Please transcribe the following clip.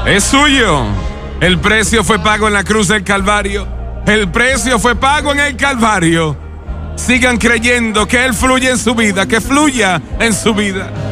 Es suyo. El precio fue pago en la cruz del Calvario. El precio fue pago en el Calvario. Sigan creyendo que Él fluye en su vida, que fluya en su vida.